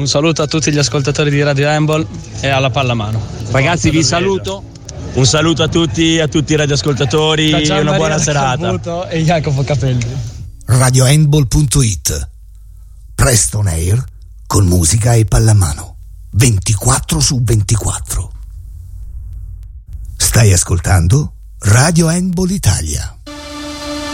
Un saluto a tutti gli ascoltatori di Radio Handball e alla pallamano. Ragazzi, vi saluto. Un saluto a tutti i radioascoltatori, una buona serata. E Jacopo Capelli. RadioHandball.it. Presto on air con musica e pallamano 24/24. Stai ascoltando Radio Handball Italia.